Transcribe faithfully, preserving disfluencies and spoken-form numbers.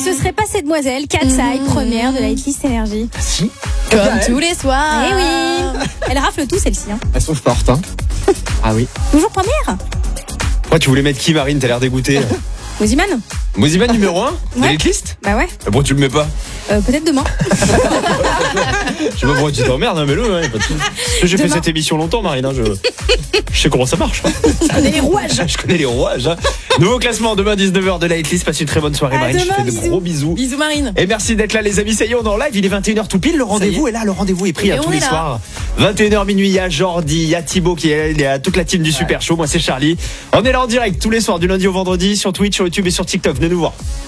ce serait pas cette demoiselle, Katsai, mmh. première de la hitlist Énergie. Si. Comme tous les soirs. Eh oui. Elle rafle tout, celle-ci. Hein. Elles sont fortes, hein. Ah oui. Toujours première. Pourquoi tu voulais mettre qui, Marine? T'as l'air dégoûtée. Moziman. Moziman numéro un de Ouais. l'hitlist? Bah ouais. Bon, tu le mets pas? Euh, peut-être demain. Je sais pas pourquoi tu t'emmerdes, hein, mais le, hein, pas de soucis. J'ai fait cette émission longtemps, Marine. Hein, je... je sais comment ça marche. Je connais les rouages. Je connais les rouages. Hein. Nouveau classement demain dix-neuf heures de la hitlist. Passe une très bonne soirée, à Marine. Demain, Je te fais de bisous. gros bisous. Bisous Marine. Et merci d'être là, les amis. Ça y est, on est en live. Il est vingt et une heures tout pile. Le rendez-vous est. est là. Le rendez-vous est pris Et à tous les là. soirs. vingt et une heures minuit. Il y a Jordi, il y a Thibaut qui est là. Il y a toute la team du Super Show. Moi, c'est Charlie. On est là en direct tous les soirs du lundi au vendredi sur Twitch, sur YouTube et sur TikTok. Venez nous voir.